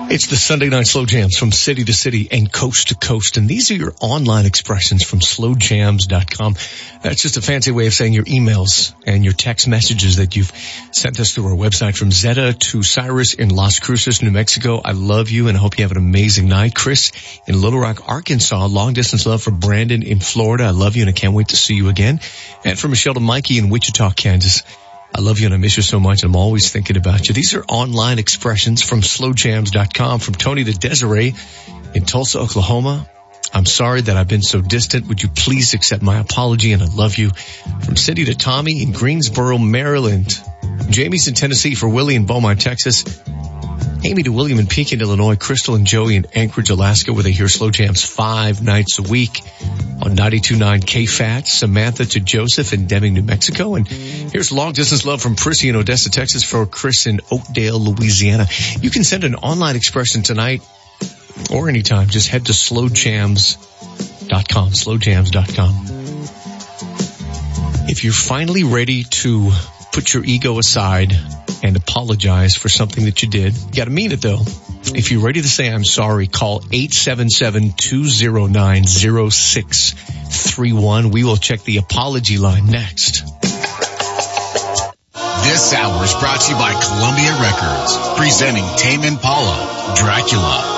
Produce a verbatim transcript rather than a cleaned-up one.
It's the Sunday Night Slow Jams from city to city and coast to coast. And these are your online expressions from slow jams dot com. That's just a fancy way of saying your emails and your text messages that you've sent us through our website. From Zeta to Cyrus in Las Cruces, New Mexico. I love you and I hope you have an amazing night. Chris in Little Rock, Arkansas. Long distance love for Brandon in Florida. I love you and I can't wait to see you again. And from Michelle to Mikey in Wichita, Kansas. I love you and I miss you so much. I'm always thinking about you. These are online expressions from slow jams dot com. From Tony to Desiree in Tulsa, Oklahoma. I'm sorry that I've been so distant. Would you please accept my apology and I love you. From Cindy to Tommy in Greensboro, Maryland. Jamie's in Tennessee for Willie in Beaumont, Texas. Amy to William in Pekin, Illinois. Crystal and Joey in Anchorage, Alaska, where they hear Slow Jams five nights a week on ninety-two point nine K F A T. Samantha to Joseph in Deming, New Mexico. And here's long distance love from Prissy in Odessa, Texas for Chris in Oakdale, Louisiana. You can send an online expression tonight or anytime. Just head to slow jams dot com, slow jams dot com. If you're finally ready to put your ego aside and apologize for something that you did, you gotta mean it though. If you're ready to say I'm sorry, call eight seven seven, two zero nine, zero six three one. We will check the apology line next. This hour is brought to you by Columbia Records, presenting Tame Impala, Dracula.